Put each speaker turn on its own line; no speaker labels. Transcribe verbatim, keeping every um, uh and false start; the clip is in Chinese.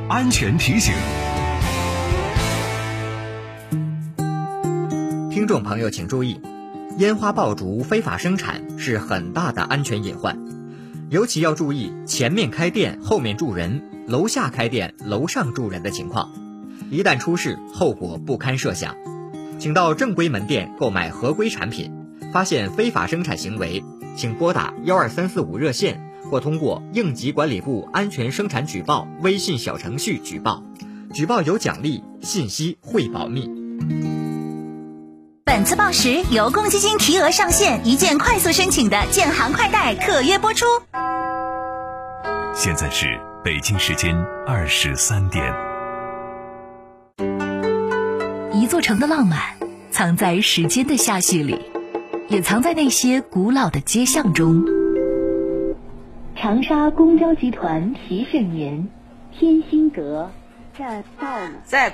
安全提醒。
听众朋友请注意，烟花爆竹非法生产是很大的安全隐患，尤其要注意前面开店后面住人，楼下开店楼上住人的情况，一旦出事后果不堪设想。请到正规门店购买合规产品，发现非法生产行为，请拨打一二三四五热线，或通过应急管理部安全生产举报微信小程序举报，举报有奖励，信息会保密。
本次报时由公积金提额上限一键快速申请的建行快贷特约播出。
现在是北京时间二十三点。
一座城的浪漫藏在时间的下序里，也藏在那些古老的街巷中。
长沙公交集团提示您，天心阁站到了。
在